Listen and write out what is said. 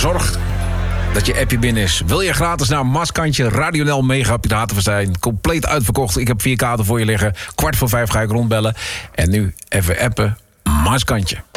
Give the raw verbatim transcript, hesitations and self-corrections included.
Zorg dat je appje binnen is. Wil je gratis naar Maskantje, Radionel Mega op je data zijn? Compleet uitverkocht. Ik heb vier kaarten voor je liggen. Kwart voor vijf ga ik rondbellen. En nu even appen Maskantje.